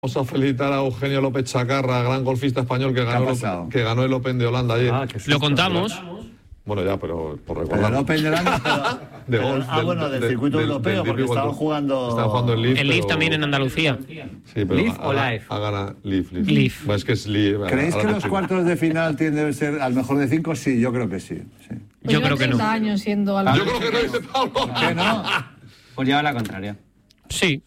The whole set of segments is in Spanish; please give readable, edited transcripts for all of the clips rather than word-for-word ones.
Vamos a felicitar a Eugenio López Chacarra, gran golfista español que ganó el Open de Holanda ayer. Lo contamos. Bueno, ya, pero por recordar. El Open de Holanda, de golf. Del circuito europeo, porque estaban jugando el Leaf. El Leaf también en Andalucía. Sí, pero ¿Leaf o Live? Ha ganado Leaf. Leaf. Es que es Leaf. ¿Creéis que los cuartos de final tienden a ser al mejor de 5? Sí, yo creo que sí. Yo creo que no. 30 años siendo algo. Yo creo que no, dice Pablo. ¿Qué no? Pues lleva la contraria. Sí.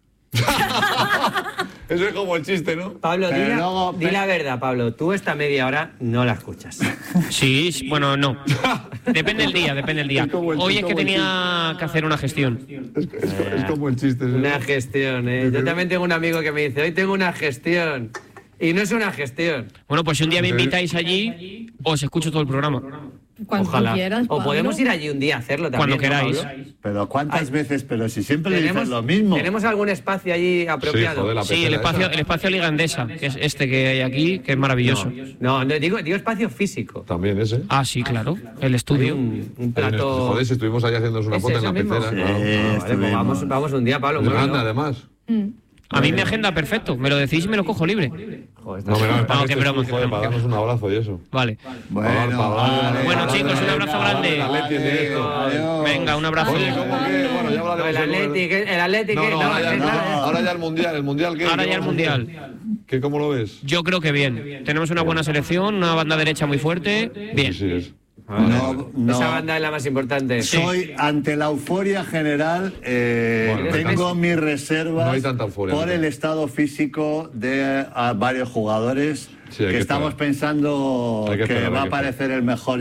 Eso es como el chiste, ¿no? Pablo, di la verdad, Pablo. Tú esta media hora no la escuchas. Sí, bueno, no. Depende del día. Hoy es que tenía que hacer una gestión. Es como el chiste. Una gestión, ¿eh? Yo también tengo un amigo que me dice, hoy tengo una gestión. Y no es una gestión. Bueno, pues si un día me invitáis allí, os escucho todo el programa. Cuando Ojalá. quieras, O Pablo. podemos ir allí un día a hacerlo también. Cuando queráis. ¿No, Pablo? Pero ¿cuántas veces? Pero si siempre le dices lo mismo. ¿Tenemos algún espacio allí apropiado? Sí, el espacio Liga Endesa, que es este que hay aquí, que es maravilloso. No, digo espacio físico. También ese. Ah, sí, claro. El estudio. Un plato... Joder, si estuvimos ahí haciéndonos una ¿Es foto en eso la mismo? pecera. Sí, Claro. vale, pues vamos un día, Pablo. Es muy grande, bien. además. A mí me agenda perfecto. Me lo decís y me lo cojo libre. Joder, No, Ah, qué broma, para darnos un abrazo y eso. Vale. Bueno, chicos, un abrazo grande. Adiós. Venga, un abrazo. Oye, ¿cómo que? Bueno, ya hablaremos. El Atlético... Ahora ya el Mundial. ¿El Mundial qué? Ahora ya el Mundial. ¿Cómo lo ves? Yo creo que bien. Tenemos una buena selección, una banda derecha muy fuerte. Bien. Sí, es. No. Esa banda es la más importante. Soy ante la euforia general, tengo mis reservas no hay tanta euforia, por el estado físico de varios jugadores. Sí, que estamos esperar. pensando Hay que que esperar, va a aparecer el mejor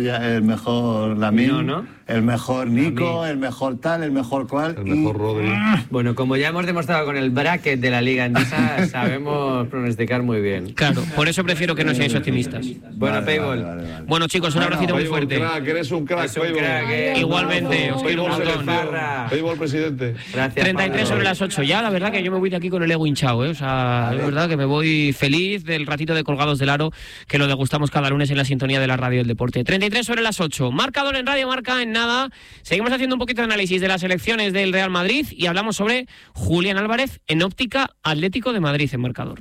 Lamine, ¿no? el mejor Nico, el mejor tal, el mejor cual. El mejor Rodri. Bueno, como ya hemos demostrado con el bracket de la Liga Endesa, sabemos pronosticar muy bien. Claro, por eso prefiero que no seáis optimistas. Bueno, Payball. Vale. Bueno, chicos, un abracito muy fuerte. Crack, eres un crack, Es un Payball. crack, Igualmente, os quiero un montón. Payball presidente. Gracias, 33 sobre las 8. Ya, la verdad que yo me voy de aquí con el ego hinchado, ¿eh? O sea, es verdad que me voy feliz del ratito de Colgados del Aro, que lo degustamos cada lunes en la sintonía de la radio del deporte. 33 sobre las 8. Marcador en Radio Marca, en nada. Seguimos haciendo un poquito de análisis de las elecciones del Real Madrid y hablamos sobre Julián Álvarez en óptica Atlético de Madrid en marcador.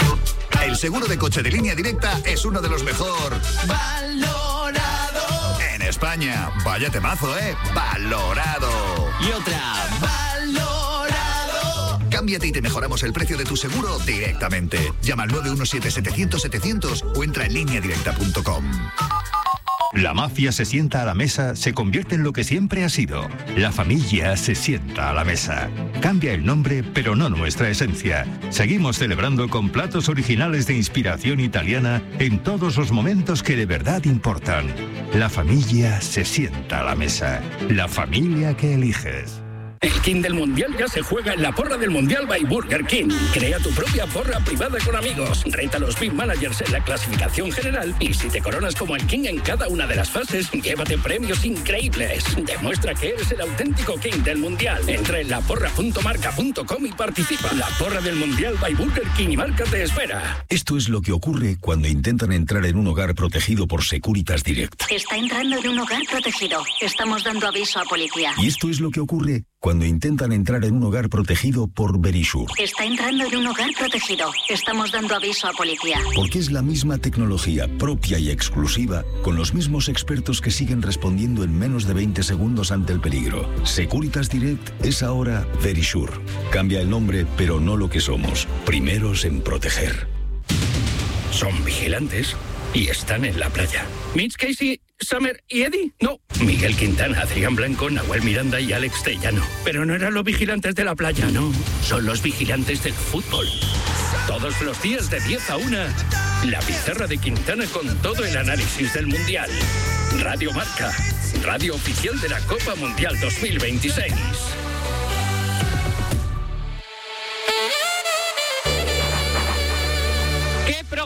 El seguro de coche de Línea Directa es uno de los mejor valorado en España. Vaya temazo, ¿eh? Valorado. Y otra, valorado. Cámbiate y te mejoramos el precio de tu seguro directamente. Llama al 917-700-700 o entra en lineadirecta.com. La mafia se sienta a la mesa, se convierte en lo que siempre ha sido. La familia se sienta a la mesa. Cambia el nombre, pero no nuestra esencia. Seguimos celebrando con platos originales de inspiración italiana en todos los momentos que de verdad importan. La familia se sienta a la mesa. La familia que eliges. El King del Mundial ya se juega en la porra del Mundial by Burger King. Crea tu propia porra privada con amigos. Reta a los Big Managers en la clasificación general y si te coronas como el King en cada una de las fases, llévate premios increíbles. Demuestra que eres el auténtico King del Mundial. Entra en laporra.marca.com y participa. La porra del Mundial by Burger King y Marca te espera. Esto es lo que ocurre cuando intentan entrar en un hogar protegido por Securitas Direct. Está entrando en un hogar protegido. Estamos dando aviso a policía. Y esto es lo que ocurre cuando intentan entrar en un hogar protegido por Verisure. Está entrando en un hogar protegido. Estamos dando aviso a policía. Porque es la misma tecnología propia y exclusiva, con los mismos expertos que siguen respondiendo en menos de 20 segundos ante el peligro. Securitas Direct es ahora Verisure. Cambia el nombre, pero no lo que somos. Primeros en proteger. Son vigilantes y están en la playa. Mitch Casey, Summer y Eddie. No, Miguel Quintana, Adrián Blanco, Nahuel Miranda y Alex Tellano. Pero no eran los vigilantes de la playa, no. Son los vigilantes del fútbol. Todos los días de 10 a 1, la pizarra de Quintana con todo el análisis del Mundial. Radio Marca, radio oficial de la Copa Mundial 2026.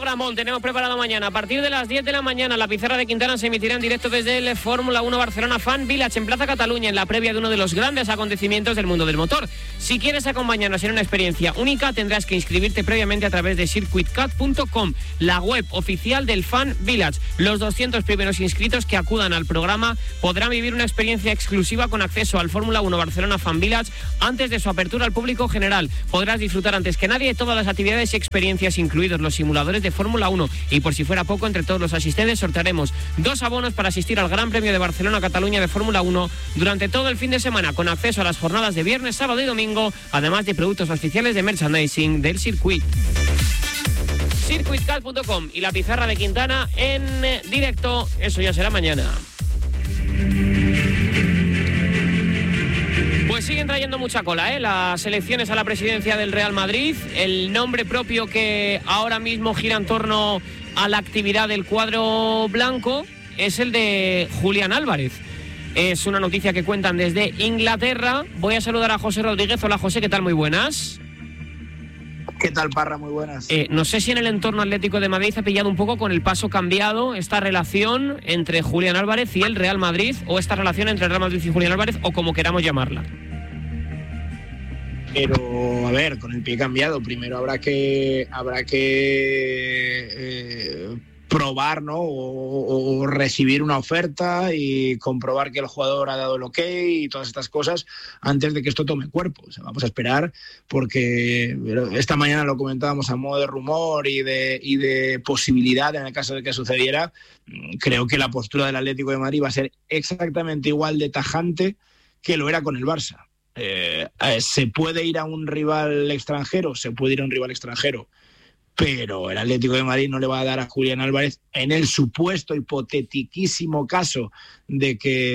Ramón, tenemos preparado mañana. A partir de las 10 de la mañana, la pizarra de Quintana se emitirá en directo desde el Fórmula 1 Barcelona Fan Village en Plaza Cataluña, en la previa de uno de los grandes acontecimientos del mundo del motor. Si quieres acompañarnos en una experiencia única, tendrás que inscribirte previamente a través de circuitcat.com, la web oficial del Fan Village. Los 200 primeros inscritos que acudan al programa podrán vivir una experiencia exclusiva con acceso al Fórmula 1 Barcelona Fan Village antes de su apertura al público general. Podrás disfrutar antes que nadie de todas las actividades y experiencias, incluidos los simuladores de Fórmula 1. Y por si fuera poco, entre todos los asistentes sortearemos 2 abonos para asistir al Gran Premio de Barcelona-Cataluña de Fórmula 1 durante todo el fin de semana, con acceso a las jornadas de viernes, sábado y domingo, además de productos oficiales de merchandising del circuito. Circuitcat.com y la pizarra de Quintana en directo, eso ya será mañana. Pues siguen trayendo mucha cola, las elecciones a la presidencia del Real Madrid. El nombre propio que ahora mismo gira en torno a la actividad del cuadro blanco es el de Julián Álvarez. Es una noticia que cuentan desde Inglaterra. Voy a saludar a José Rodríguez. Hola, José, ¿qué tal? Muy buenas. ¿Qué tal, Parra? Muy buenas. No sé si en el entorno Atlético de Madrid ha pillado un poco con el paso cambiado esta relación entre Julián Álvarez y el Real Madrid, o esta relación entre el Real Madrid y Julián Álvarez, o como queramos llamarla. Pero, a ver, con el pie cambiado, primero habrá que probar, ¿no? O recibir una oferta y comprobar que el jugador ha dado el ok y todas estas cosas antes de que esto tome cuerpo. O sea, vamos a esperar, porque esta mañana lo comentábamos a modo de rumor y de posibilidad en el caso de que sucediera. Creo que la postura del Atlético de Madrid va a ser exactamente igual de tajante que lo era con el Barça. ¿Se puede ir a un rival extranjero? Se puede ir a un rival extranjero, pero el Atlético de Madrid no le va a dar a Julián Álvarez, en el supuesto hipotetiquísimo caso de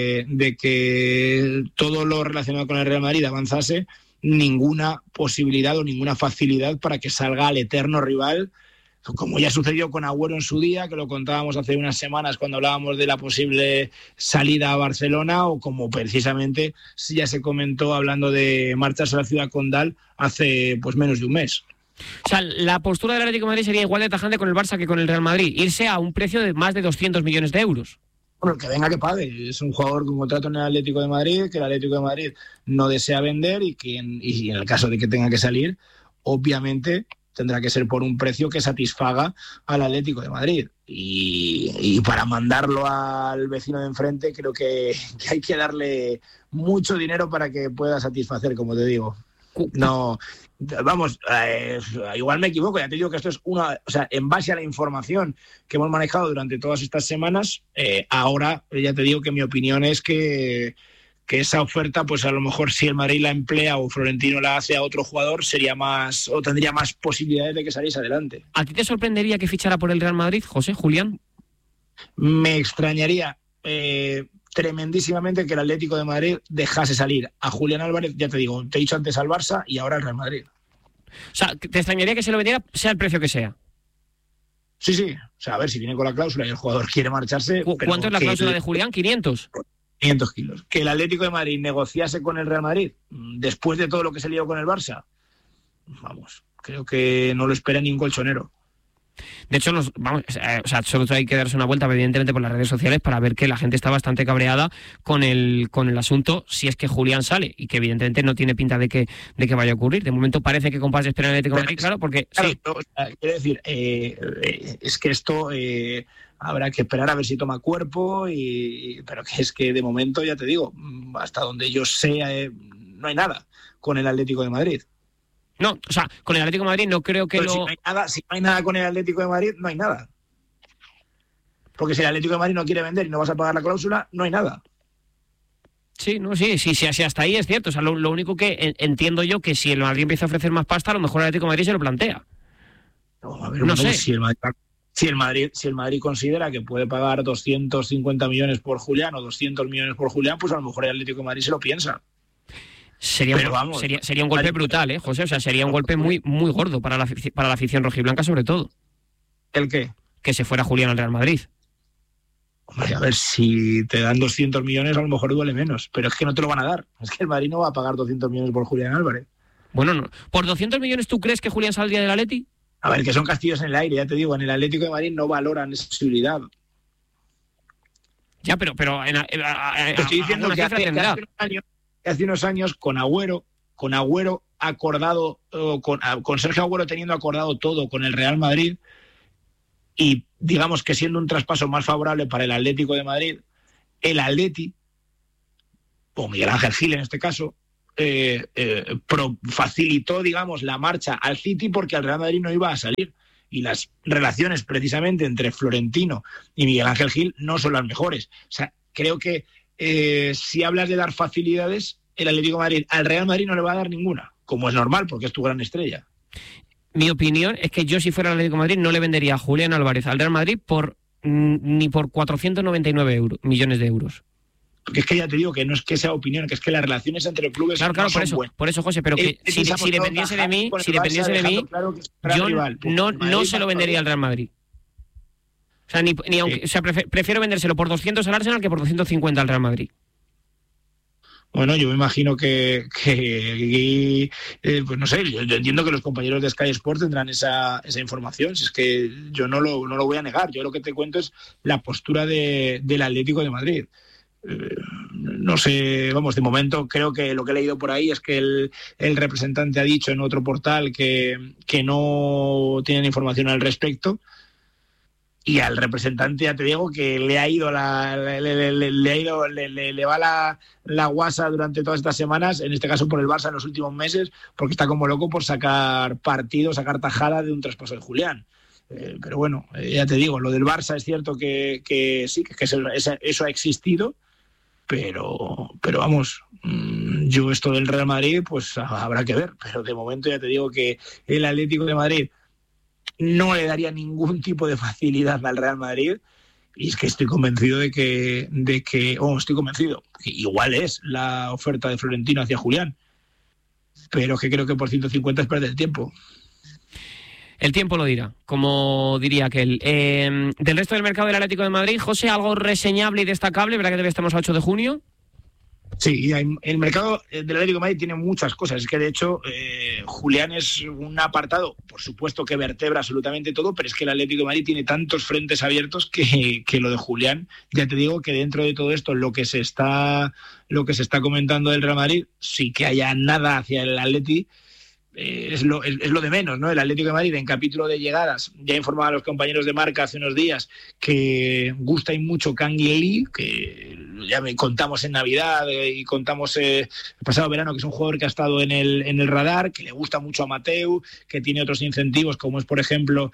que todo lo relacionado con el Real Madrid avanzase, ninguna posibilidad o ninguna facilidad para que salga al eterno rival, como ya sucedió con Agüero en su día, que lo contábamos hace unas semanas cuando hablábamos de la posible salida a Barcelona, o como precisamente ya se comentó hablando de marcharse a la ciudad condal hace pues menos de un mes. O sea, la postura del Atlético de Madrid sería igual de tajante con el Barça que con el Real Madrid, irse a un precio de más de 200 millones de euros. Bueno, el que venga que pague. Es un jugador con contrato en el Atlético de Madrid, que el Atlético de Madrid no desea vender y en el caso de que tenga que salir, obviamente tendrá que ser por un precio que satisfaga al Atlético de Madrid. Y para mandarlo al vecino de enfrente creo que hay que darle mucho dinero para que pueda satisfacer, como te digo. No, vamos, igual me equivoco, ya te digo que esto es en base a la información que hemos manejado durante todas estas semanas, ahora ya te digo que mi opinión es que esa oferta, pues a lo mejor si el Madrid la emplea o Florentino la hace a otro jugador, sería más, o tendría más posibilidades de que saliese adelante. ¿A ti te sorprendería que fichara por el Real Madrid, José, Julián? Me extrañaría tremendísimamente que el Atlético de Madrid dejase salir a Julián Álvarez, ya te digo, te he dicho antes al Barça y ahora al Real Madrid. O sea, ¿te extrañaría que se lo vendiera, sea el precio que sea? Sí. O sea, a ver, si viene con la cláusula y el jugador quiere marcharse... ¿Cuánto es la cláusula de Julián? ¿500? 500 kilos. Que el Atlético de Madrid negociase con el Real Madrid después de todo lo que se lió con el Barça, vamos, creo que no lo espera ni un colchonero. De hecho, solo hay que darse una vuelta, evidentemente, por las redes sociales para ver que la gente está bastante cabreada con el asunto, si es que Julián sale, y que evidentemente no tiene pinta de que vaya a ocurrir. De momento parece que compás de espera en el Atlético de Madrid, claro, porque... Claro, sí. Quiero decir, es que esto habrá que esperar a ver si toma cuerpo, pero que es que de momento, ya te digo, hasta donde yo sé, no hay nada con el Atlético de Madrid. No, o sea, con el Atlético de Madrid no creo que pero si no hay nada con el Atlético de Madrid, no hay nada. Porque si el Atlético de Madrid no quiere vender y no vas a pagar la cláusula, no hay nada. Sí, hasta ahí es cierto. O sea, lo único que entiendo yo que si el Madrid empieza a ofrecer más pasta, a lo mejor el Atlético de Madrid se lo plantea. No sé. Si el Madrid considera que puede pagar 250 millones por Julián o 200 millones por Julián, pues a lo mejor el Atlético de Madrid se lo piensa. Sería un golpe brutal, José. O sea, sería un golpe muy, muy gordo para la afición rojiblanca, sobre todo. ¿El qué? Que se fuera Julián al Real Madrid. Hombre, a ver, si te dan 200 millones a lo mejor duele menos, pero es que no te lo van a dar. Es que el Madrid no va a pagar 200 millones por Julián Álvarez. Bueno, no. ¿Por 200 millones tú crees que Julián saldría del Atleti? A ver, que son castillos en el aire, ya te digo, en el Atlético de Madrid no valoran esa posibilidad. Ya, pero te estoy diciendo que hace unos años con Agüero acordado, con Sergio Agüero teniendo acordado todo con el Real Madrid, y digamos que siendo un traspaso más favorable para el Atlético de Madrid, el Atleti, o Miguel Ángel Gil en este caso, facilitó, digamos, la marcha al City porque al Real Madrid no iba a salir. Y las relaciones precisamente entre Florentino y Miguel Ángel Gil no son las mejores. O sea, creo que si hablas de dar facilidades, el Atlético de Madrid al Real Madrid no le va a dar ninguna, como es normal, porque es tu gran estrella. Mi opinión es que yo, si fuera el Atlético de Madrid, no le vendería a Julián Álvarez al Real Madrid ni por 499 millones de euros. Porque es que ya te digo que no es que sea opinión, que es que las relaciones entre clubes claro, no son buenas. Por eso, José, pero que si dependiese de mí, claro yo rival, no se lo vendería al Real Madrid. O sea, ni aunque, o sea, prefiero vendérselo por 200 al Arsenal que por 250 al Real Madrid. Bueno, yo me imagino que pues no sé, yo entiendo que los compañeros de Sky Sports tendrán esa información. Si es que yo no lo voy a negar. Yo lo que te cuento es la postura del Atlético de Madrid. No sé, vamos, de momento creo que lo que he leído por ahí es que el representante ha dicho en otro portal que no tienen información al respecto, y al representante ya te digo que le va la guasa durante todas estas semanas, en este caso por el Barça en los últimos meses, porque está como loco por sacar partido, sacar tajada de un traspaso de Julián. Pero bueno, ya te digo, lo del Barça es cierto que sí, que eso ha existido, pero vamos, yo esto del Real Madrid pues habrá que ver, pero de momento ya te digo que el Atlético de Madrid no le daría ningún tipo de facilidad al Real Madrid, y es que estoy convencido que igual es la oferta de Florentino hacia Julián, pero que creo que por 150 es perder el tiempo. El tiempo lo dirá, como diría aquel. Del resto del mercado del Atlético de Madrid, José, ¿algo reseñable y destacable? ¿Verdad que todavía estamos a 8 de junio? Sí, el mercado del Atlético de Madrid tiene muchas cosas. Es que, de hecho, Julián es un apartado, por supuesto, que vertebra absolutamente todo, pero es que el Atlético de Madrid tiene tantos frentes abiertos que lo de Julián, ya te digo que dentro de todo esto, lo que se está comentando del Real Madrid, sí que haya nada hacia el Atleti, es lo de menos, ¿no? El Atlético de Madrid, en capítulo de llegadas, ya informaba a los compañeros de Marca hace unos días que gusta y mucho Kangin Lee, que ya me contamos en Navidad y contamos el pasado verano, que es un jugador que ha estado en el radar, que le gusta mucho a Mateu, que tiene otros incentivos, como es, por ejemplo,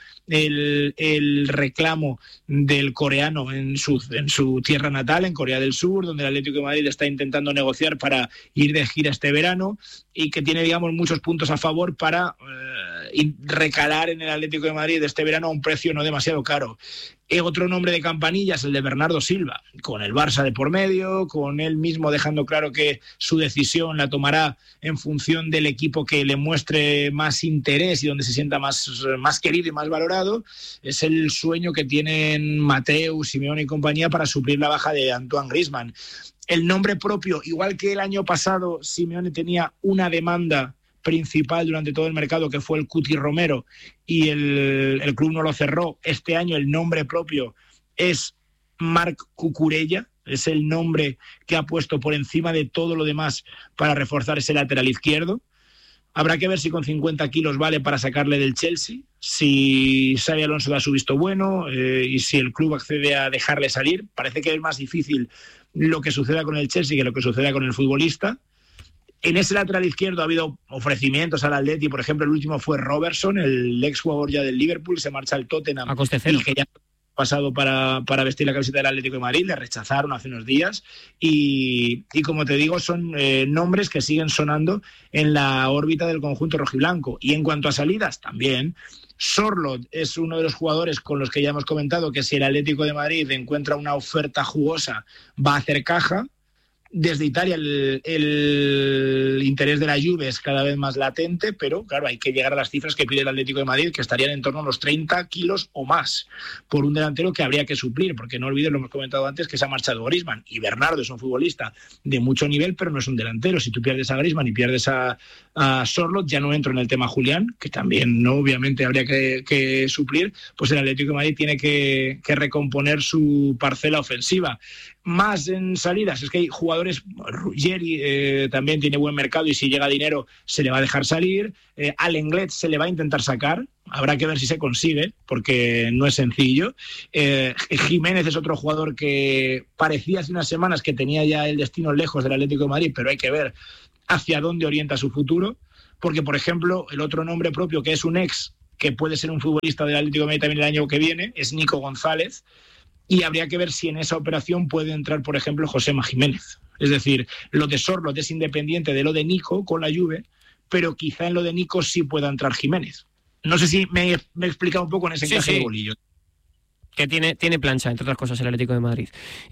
el reclamo del coreano en su tierra natal, en Corea del Sur, donde el Atlético de Madrid está intentando negociar para ir de gira este verano, y que tiene, digamos, muchos puntos a favor para recalar en el Atlético de Madrid este verano a un precio no demasiado caro. Otro nombre de campanilla es el de Bernardo Silva, con el Barça de por medio, con él mismo dejando claro que su decisión la tomará en función del equipo que le muestre más interés y donde se sienta más querido y más valorado. Es el sueño que tienen Mateu, Simeone y compañía para suplir la baja de Antoine Griezmann. El nombre propio, igual que el año pasado Simeone tenía una demanda principal durante todo el mercado, que fue el Cuti Romero, y el club no lo cerró. Este año el nombre propio es Marc Cucurella, es el nombre que ha puesto por encima de todo lo demás para reforzar ese lateral izquierdo. Habrá que ver si con 50 kilos vale para sacarle del Chelsea, si Xabi Alonso da su visto bueno y si el club accede a dejarle salir. Parece que es más difícil lo que suceda con el Chelsea que lo que suceda con el futbolista. En ese lateral izquierdo ha habido ofrecimientos al Atleti, por ejemplo, el último fue Robertson, el ex jugador ya del Liverpool, se marcha al Tottenham a coste cero, y que ya ha pasado para vestir la camiseta del Atlético de Madrid, le rechazaron hace unos días y como te digo, son nombres que siguen sonando en la órbita del conjunto rojiblanco. Y en cuanto a salidas, también Sorloth es uno de los jugadores con los que ya hemos comentado que si el Atlético de Madrid encuentra una oferta jugosa va a hacer caja. Desde Italia el interés de la Juve es cada vez más latente, pero claro, hay que llegar a las cifras que pide el Atlético de Madrid, que estarían en torno a los 30 kilos o más por un delantero que habría que suplir, porque no olvides, lo hemos comentado antes, que se ha marchado Griezmann, y Bernardo es un futbolista de mucho nivel, pero no es un delantero. Si tú pierdes a Griezmann y pierdes a Sorloth, ya no entro en el tema Julián, que también no obviamente habría que suplir, pues el Atlético de Madrid tiene que recomponer su parcela ofensiva. Más en salidas, es que hay jugadores, Ruggeri también tiene buen mercado y si llega dinero se le va a dejar salir, al Lenglet se le va a intentar sacar, habrá que ver si se consigue, porque no es sencillo. Jiménez es otro jugador que parecía hace unas semanas que tenía ya el destino lejos del Atlético de Madrid, pero hay que ver hacia dónde orienta su futuro, porque por ejemplo el otro nombre propio que es un ex, que puede ser un futbolista del Atlético de Madrid también el año que viene, es Nico González. Y habría que ver si en esa operación puede entrar, por ejemplo, Josema Jiménez. Es decir, lo de Sorloth es independiente de lo de Nico con la Juve, pero quizá en lo de Nico sí pueda entrar Jiménez. No sé si me he explicado un poco en ese encaje de bolillo. Que tiene plancha, entre otras cosas, el Atlético de Madrid.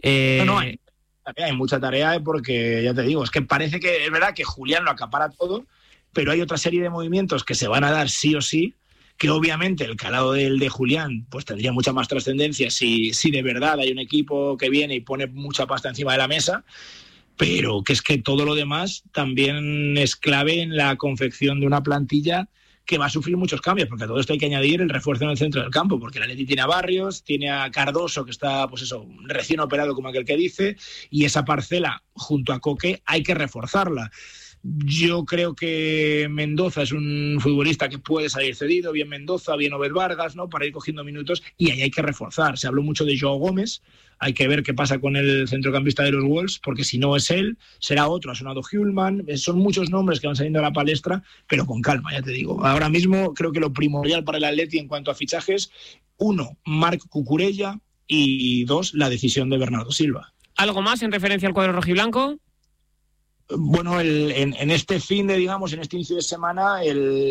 Hay mucha tarea porque, ya te digo, es que parece que es verdad que Julián lo acapara todo, pero hay otra serie de movimientos que se van a dar sí o sí, que obviamente el calado del de Julián pues tendría mucha más trascendencia si de verdad hay un equipo que viene y pone mucha pasta encima de la mesa, pero que es que todo lo demás también es clave en la confección de una plantilla que va a sufrir muchos cambios, porque a todo esto hay que añadir el refuerzo en el centro del campo, porque el Atleti tiene a Barrios, tiene a Cardoso, que está pues eso, recién operado como aquel que dice, y esa parcela junto a Coque hay que reforzarla. Yo creo que Mendoza es un futbolista que puede salir cedido, bien Mendoza, bien Obed Vargas, ¿no? Para ir cogiendo minutos, y ahí hay que reforzar. Se habló mucho de Joao Gómez, hay que ver qué pasa con el centrocampista de los Wolves, porque si no es él, será otro. Ha sonado Hjulman, son muchos nombres que van saliendo a la palestra, pero con calma, ya te digo. Ahora mismo creo que lo primordial para el Atleti en cuanto a fichajes, 1, Marc Cucurella, y 2, la decisión de Bernardo Silva. ¿Algo más en referencia al cuadro rojiblanco? Bueno, en este fin de, digamos, en este inicio de semana,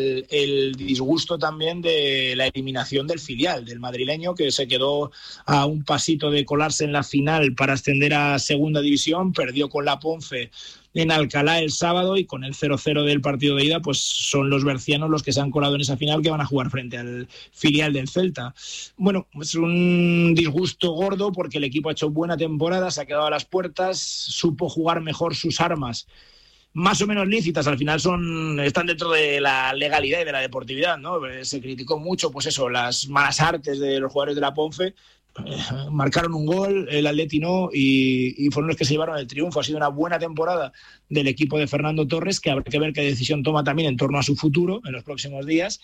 el disgusto también de la eliminación del filial, del madrileño, que se quedó a un pasito de colarse en la final para ascender a segunda división, perdió con la Ponce en Alcalá el sábado, y con el 0-0 del partido de ida, pues son los bercianos los que se han colado en esa final, que van a jugar frente al filial del Celta. Bueno, es un disgusto gordo porque el equipo ha hecho buena temporada, se ha quedado a las puertas, supo jugar mejor sus armas, más o menos lícitas, al final están dentro de la legalidad y de la deportividad, ¿no? Se criticó mucho, pues eso, las malas artes de los jugadores de la Ponce. Marcaron un gol, el Atleti no, y fueron los que se llevaron el triunfo. Ha sido una buena temporada del equipo de Fernando Torres, que habrá que ver qué decisión toma también en torno a su futuro en los próximos días,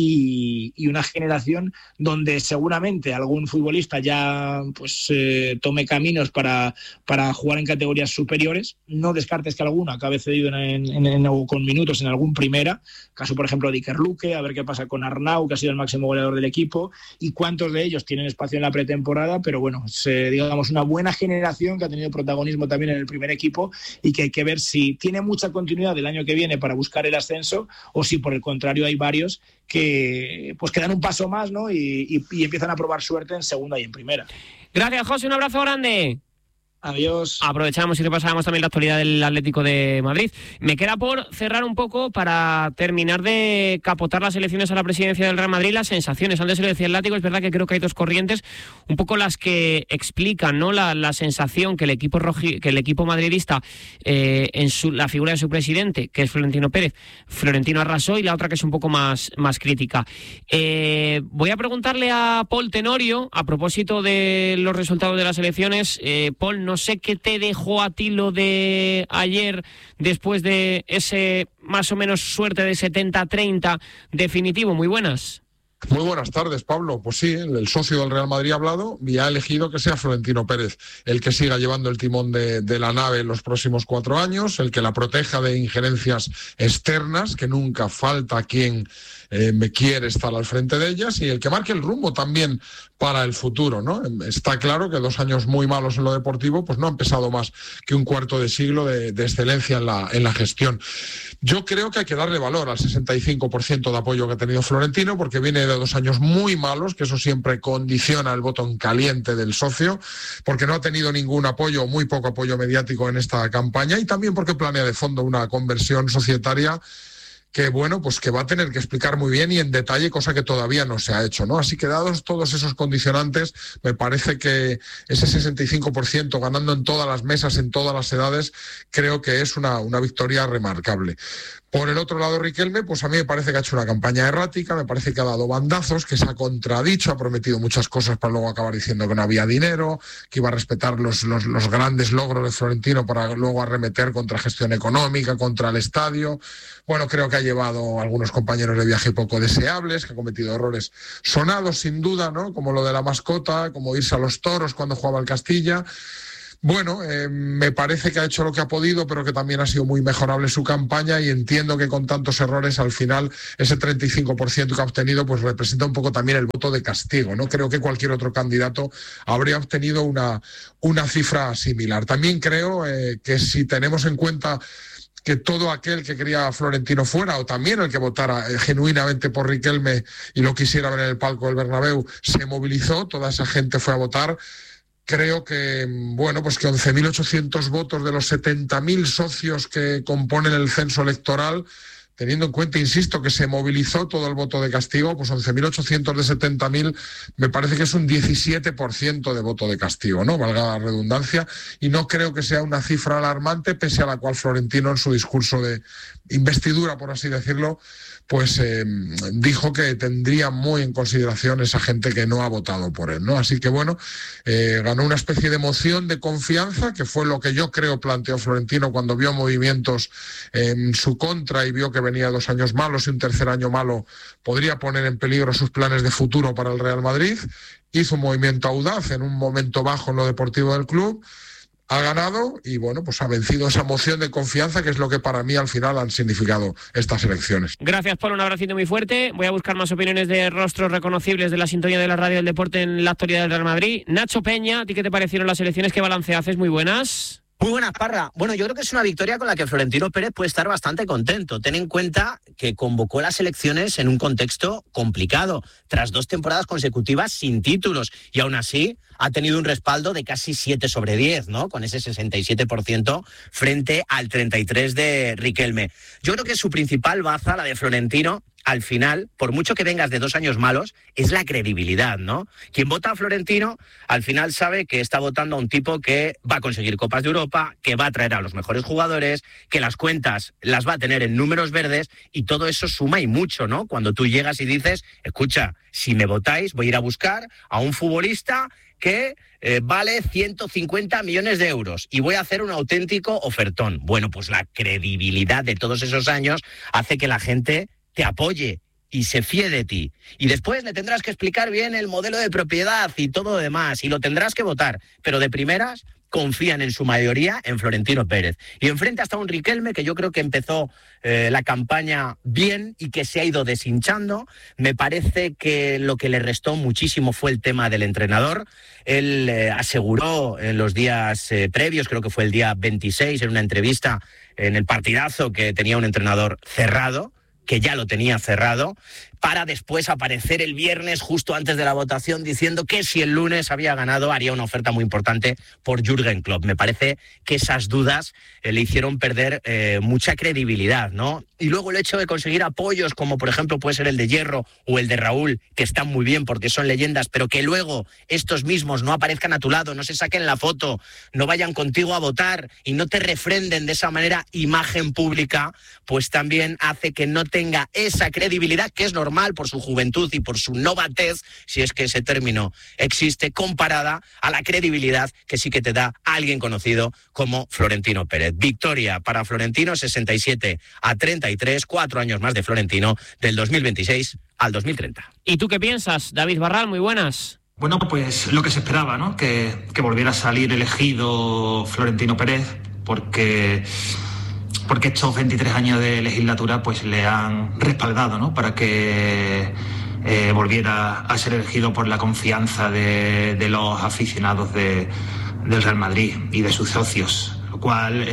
y una generación donde seguramente algún futbolista ya pues tome caminos para jugar en categorías superiores. No descartes que alguno acabe cedido con minutos en algún primera, caso por ejemplo de Iker Luque, a ver qué pasa con Arnau, que ha sido el máximo goleador del equipo, y cuántos de ellos tienen espacio en la pretemporada. Pero bueno, es digamos una buena generación que ha tenido protagonismo también en el primer equipo, y que hay que ver si tiene mucha continuidad el año que viene para buscar el ascenso, o si por el contrario hay varios que dan un paso más, ¿no? y empiezan a probar suerte en segunda y en primera. Gracias, José, un abrazo grande. Adiós. Aprovechamos y repasamos también la actualidad del Atlético de Madrid. Me queda por cerrar un poco para terminar de capotar las elecciones a la presidencia del Real Madrid, las sensaciones. Antes se lo decía el Látigo, es verdad que creo que hay dos corrientes, un poco las que explican, ¿no?, la sensación que el equipo madridista, en la figura de su presidente, que es Florentino Pérez, Florentino arrasó, y la otra que es un poco más crítica. Voy a preguntarle a Paul Tenorio, a propósito de los resultados de las elecciones. Paul, no sé qué te dejó a ti lo de ayer, después de ese más o menos suerte de 70-30 definitivo. Muy buenas. Muy buenas tardes, Pablo. Pues sí, el socio del Real Madrid ha hablado y ha elegido que sea Florentino Pérez el que siga llevando el timón de la nave en los próximos 4 años, el que la proteja de injerencias externas, que nunca falta quien me quiere estar al frente de ellas, y el que marque el rumbo también para el futuro, ¿no? Está claro que 2 años muy malos en lo deportivo pues no han pesado más que un cuarto de siglo de excelencia en la gestión. Yo creo que hay que darle valor al 65% de apoyo que ha tenido Florentino, porque viene tenido 2 años muy malos, que eso siempre condiciona el voto en caliente del socio, porque no ha tenido ningún apoyo, muy poco apoyo mediático en esta campaña, y también porque planea de fondo una conversión societaria que, bueno, pues que va a tener que explicar muy bien y en detalle, cosa que todavía no se ha hecho, ¿no? Así que dados todos esos condicionantes, me parece que ese 65% ganando en todas las mesas, en todas las edades, creo que es una victoria remarcable. Por el otro lado, Riquelme, pues a mí me parece que ha hecho una campaña errática, me parece que ha dado bandazos, que se ha contradicho, ha prometido muchas cosas para luego acabar diciendo que no había dinero, que iba a respetar los grandes logros de Florentino para luego arremeter contra gestión económica, contra el estadio. Bueno, creo que ha llevado a algunos compañeros de viaje poco deseables, que ha cometido errores sonados sin duda, ¿no? Como lo de la mascota, como irse a los toros cuando jugaba el Castilla. Bueno, me parece que ha hecho lo que ha podido, pero que también ha sido muy mejorable su campaña, y entiendo que con tantos errores al final ese 35% que ha obtenido pues representa un poco también el voto de castigo, ¿no? Creo que cualquier otro candidato habría obtenido una cifra similar. También creo que si tenemos en cuenta que todo aquel que quería a Florentino fuera, o también el que votara genuinamente por Riquelme y lo quisiera ver en el palco del Bernabéu, se movilizó, toda esa gente fue a votar. Creo que, bueno, pues que 11.800 votos de los 70.000 socios que componen el censo electoral, teniendo en cuenta, insisto, que se movilizó todo el voto de castigo, pues 11.800 de 70.000 me parece que es un 17% de voto de castigo, ¿no? Valga la redundancia, y no creo que sea una cifra alarmante, pese a la cual Florentino en su discurso de investidura, por así decirlo, pues dijo que tendría muy en consideración esa gente que no ha votado por él, ¿no? Así que bueno, ganó una especie de moción de confianza, que fue lo que yo creo planteó Florentino cuando vio movimientos en su contra y vio que venía 2 años malos y un tercer año malo podría poner en peligro sus planes de futuro para el Real Madrid. Hizo un movimiento audaz en un momento bajo en lo deportivo del club. Ha ganado y, bueno, pues ha vencido esa moción de confianza, que es lo que para mí al final han significado estas elecciones. Gracias, Paul, un abracito muy fuerte. Voy a buscar más opiniones de rostros reconocibles de la sintonía de la radio del deporte en la actualidad del Real Madrid. Nacho Peña, ¿a ti qué te parecieron las elecciones? ¿Qué balance haces? Muy buenas. Muy buenas, Parra. Bueno, yo creo que es una victoria con la que Florentino Pérez puede estar bastante contento. Ten en cuenta que convocó las elecciones en un contexto complicado, tras 2 temporadas consecutivas sin títulos, y aún así ha tenido un respaldo de casi 7 sobre 10, ¿no? Con ese 67% frente al 33% de Riquelme. Yo creo que su principal baza, la de Florentino, al final, por mucho que vengas de 2 años malos, es la credibilidad, ¿no? Quien vota a Florentino, al final sabe que está votando a un tipo que va a conseguir Copas de Europa, que va a traer a los mejores jugadores, que las cuentas las va a tener en números verdes, y todo eso suma y mucho, ¿no? Cuando tú llegas y dices, escucha, si me votáis, voy a ir a buscar a un futbolista que vale 150 millones de euros y voy a hacer un auténtico ofertón. Bueno, pues la credibilidad de todos esos años hace que la gente te apoye y se fíe de ti. Y después le tendrás que explicar bien el modelo de propiedad y todo lo demás, y lo tendrás que votar. Pero de primeras confían en su mayoría en Florentino Pérez. Y enfrente hasta un Riquelme que yo creo que empezó la campaña bien y que se ha ido deshinchando. Me parece que lo que le restó muchísimo fue el tema del entrenador. Él aseguró en los días previos, creo que fue el día 26, en una entrevista en el partidazo, que tenía un entrenador cerrado, que ya lo tenía cerrado, para después aparecer el viernes justo antes de la votación diciendo que si el lunes había ganado haría una oferta muy importante por Jürgen Klopp. Me parece que esas dudas le hicieron perder mucha credibilidad, ¿no? Y luego el hecho de conseguir apoyos, como por ejemplo puede ser el de Hierro o el de Raúl, que están muy bien porque son leyendas, pero que luego estos mismos no aparezcan a tu lado, no se saquen la foto, no vayan contigo a votar y no te refrenden de esa manera imagen pública, pues también hace que no tenga esa credibilidad, que es normal por su juventud y por su novatez, si es que ese término existe, comparada a la credibilidad que sí que te da alguien conocido como Florentino Pérez. Victoria para Florentino, 67-33, 4 años más de Florentino, del 2026 al 2030. ¿Y tú qué piensas, David Barral? Muy buenas. Bueno, pues lo que se esperaba, ¿no? Que volviera a salir elegido Florentino Pérez, porque estos 23 años de legislatura pues le han respaldado, ¿no? Para que volviera a ser elegido por la confianza de los aficionados del Real Madrid y de sus socios, lo cual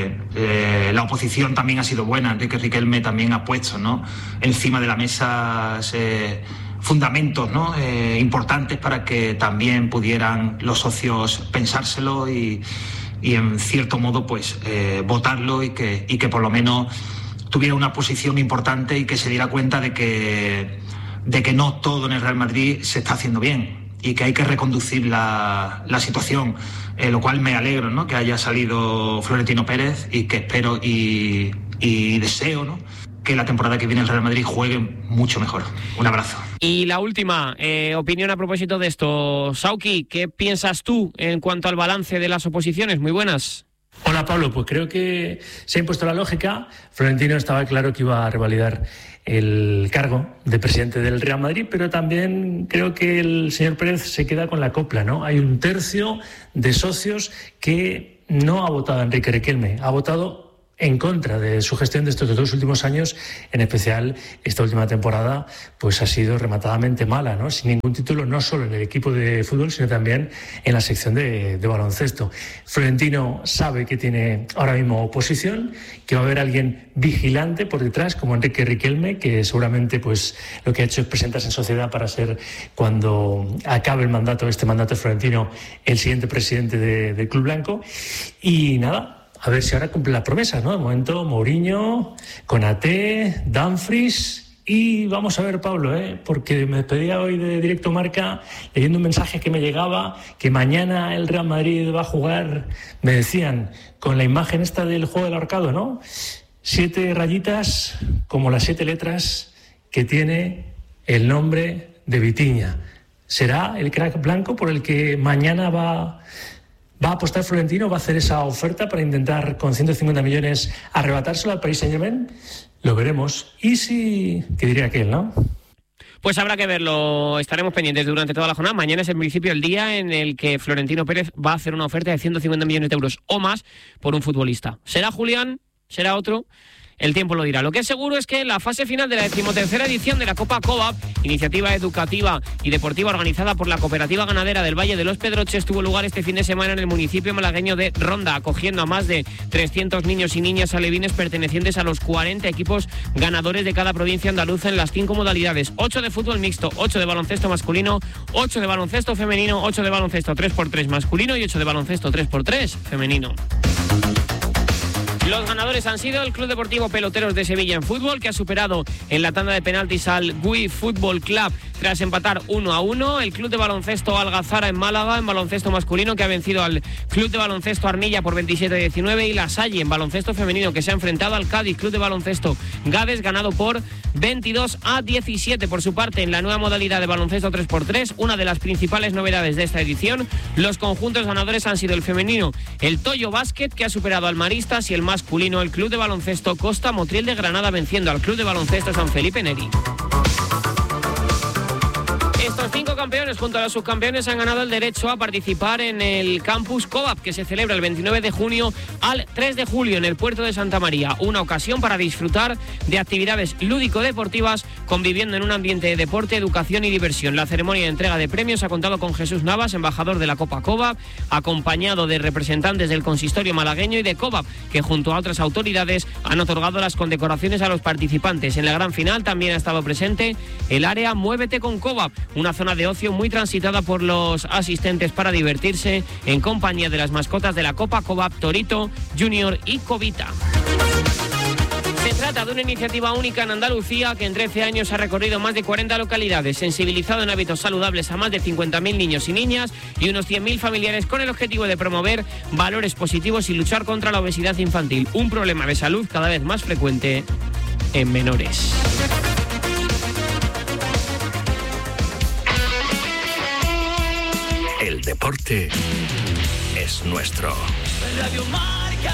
la oposición también ha sido buena. Enrique Riquelme también ha puesto, ¿no?, encima de la mesa fundamentos, ¿no? Importantes para que también pudieran los socios pensárselo y en cierto modo pues votarlo y que por lo menos tuviera una posición importante y que se diera cuenta de que no todo en el Real Madrid se está haciendo bien y que hay que reconducir la situación, lo cual me alegro, ¿no? Que haya salido Florentino Pérez y que espero y deseo, ¿no? Que la temporada que viene el Real Madrid juegue mucho mejor. Un abrazo. Y la última opinión a propósito de esto. Sauki, ¿qué piensas tú en cuanto al balance de las oposiciones? Muy buenas. Hola Pablo, pues creo que se ha impuesto la lógica. Florentino estaba claro que iba a revalidar el cargo de presidente del Real Madrid, pero también creo que el señor Pérez se queda con la copla, ¿no? Hay un tercio de socios que no ha votado a Enrique Riquelme, ha votado en contra de su gestión de estos 2 últimos años, en especial esta última temporada, pues ha sido rematadamente mala, ¿no? Sin ningún título, no solo en el equipo de fútbol, sino también en la sección de baloncesto. Florentino sabe que tiene ahora mismo oposición, que va a haber alguien vigilante por detrás, como Enrique Riquelme, que seguramente pues lo que ha hecho es presentarse en sociedad para ser, cuando acabe el mandato, este mandato de Florentino, el siguiente presidente del Club Blanco. Y nada, a ver si ahora cumple las promesas, ¿no? De momento, Mourinho, Konaté, Dumfries y vamos a ver, Pablo, porque me despedía hoy de Directo Marca leyendo un mensaje que me llegaba, que mañana el Real Madrid va a jugar, me decían, con la imagen esta del juego del ahorcado, ¿no? 7 rayitas como las 7 letras que tiene el nombre de Vitinha. ¿Será el crack blanco por el que mañana va a apostar Florentino? ¿Va a hacer esa oferta para intentar con 150 millones arrebatárselo al Paris Saint-Germain? Lo veremos. Y si, ¿qué diría aquel, no? Pues habrá que verlo, estaremos pendientes durante toda la jornada. Mañana es en principio el día en el que Florentino Pérez va a hacer una oferta de 150 millones de euros o más por un futbolista. ¿Será Julián? ¿Será otro? El tiempo lo dirá. Lo que es seguro es que la fase final de la 13ª edición de la Copa COVAP, iniciativa educativa y deportiva organizada por la Cooperativa Ganadera del Valle de los Pedroches, tuvo lugar este fin de semana en el municipio malagueño de Ronda, acogiendo a más de 300 niños y niñas alevines pertenecientes a los 40 equipos ganadores de cada provincia andaluza en las 5 modalidades: 8 de fútbol mixto, 8 de baloncesto masculino, 8 de baloncesto femenino, 8 de baloncesto 3x3 masculino y 8 de baloncesto 3x3 femenino. Los ganadores han sido el Club Deportivo Peloteros de Sevilla en fútbol, que ha superado en la tanda de penaltis al GUI Fútbol Club tras empatar 1-1. El Club de Baloncesto Algazara en Málaga, en baloncesto masculino, que ha vencido al Club de Baloncesto Armilla por 27-19. Y La Salle, en baloncesto femenino, que se ha enfrentado al Cádiz Club de Baloncesto Gades, ganado por 22-17. Por su parte, en la nueva modalidad de baloncesto 3x3, una de las principales novedades de esta edición, los conjuntos ganadores han sido el femenino, el Toyo Basket, que ha superado al Maristas, y el masculino, el Club de Baloncesto Costa Motril de Granada, venciendo al Club de Baloncesto San Felipe Neri. Estos 5 campeones junto a los subcampeones han ganado el derecho a participar en el Campus COVAP, que se celebra el 29 de junio al 3 de julio en el puerto de Santa María. Una ocasión para disfrutar de actividades lúdico-deportivas, conviviendo en un ambiente de deporte, educación y diversión. La ceremonia de entrega de premios ha contado con Jesús Navas, embajador de la Copa COVAP, acompañado de representantes del consistorio malagueño y de COVAP, que junto a otras autoridades han otorgado las condecoraciones a los participantes. En la gran final también ha estado presente el área Muévete con COVAP, una zona de ocio muy transitada por los asistentes para divertirse en compañía de las mascotas de la Copa COVAP, Torito, Junior y Covita. Se trata de una iniciativa única en Andalucía que en 13 años ha recorrido más de 40 localidades, sensibilizado en hábitos saludables a más de 50.000 niños y niñas y unos 100.000 familiares, con el objetivo de promover valores positivos y luchar contra la obesidad infantil, un problema de salud cada vez más frecuente en menores. El deporte es nuestro. Radio Marca.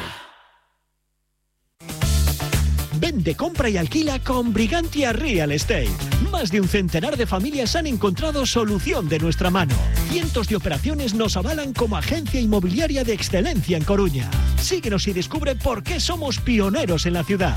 Vende, compra y alquila con Brigantia Real Estate. Más de un centenar de familias han encontrado solución de nuestra mano. Cientos de operaciones nos avalan como agencia inmobiliaria de excelencia en Coruña. Síguenos y descubre por qué somos pioneros en la ciudad.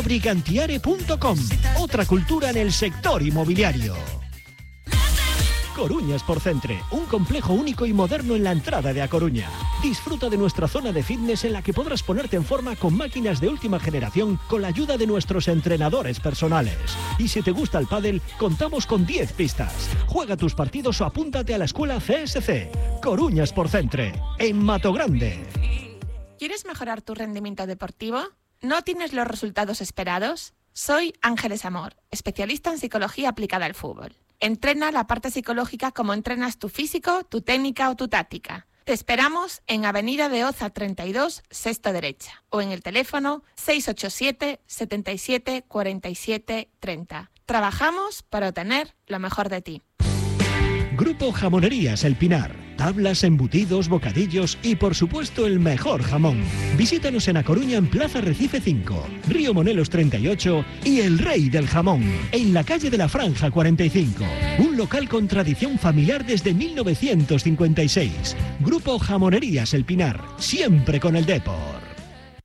www.brigantiare.com. Otra cultura en el sector inmobiliario. Coruña Sport Centre, un complejo único y moderno en la entrada de A Coruña. Disfruta de nuestra zona de fitness en la que podrás ponerte en forma con máquinas de última generación con la ayuda de nuestros entrenadores personales. Y si te gusta el pádel, contamos con 10 pistas. Juega tus partidos o apúntate a la escuela CSC. Coruña Sport Centre, en Matogrande. ¿Quieres mejorar tu rendimiento deportivo? ¿No tienes los resultados esperados? Soy Ángeles Amor, especialista en psicología aplicada al fútbol. Entrena la parte psicológica como entrenas tu físico, tu técnica o tu táctica. Te esperamos en Avenida de Oza 32, sexto derecha, o en el teléfono 687 77 47 30. Trabajamos para obtener lo mejor de ti. Grupo Jamonerías El Pinar. Tablas, embutidos, bocadillos y por supuesto el mejor jamón. Visítanos en A Coruña en Plaza Recife 5, Río Monelos 38 y El Rey del Jamón, en la calle de la Franja 45. Un local con tradición familiar desde 1956. Grupo Jamonerías El Pinar, siempre con el Depor.